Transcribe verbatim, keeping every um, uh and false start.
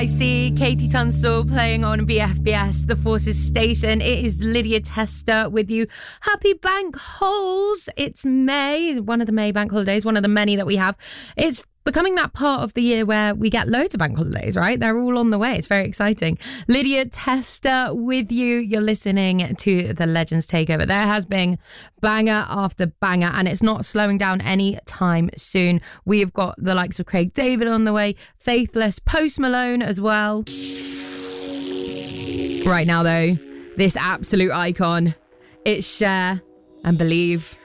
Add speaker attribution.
Speaker 1: I see Katie Tunstall playing on B F B S, the Forces station. It is Lydia Tester with you. Happy bank holes. It's May, one of the May bank holidays, one of the many that we have. It's becoming that part of the year where we get loads of bank holidays, right? They're all on the way. It's very exciting. Lydia Tester with you. You're listening to the Legends Takeover. There has been banger after banger, and it's not slowing down any time soon. We've got the likes of Craig David on the way, Faithless, Post Malone as well. Right now, though, this absolute icon, it's Cher and Believe.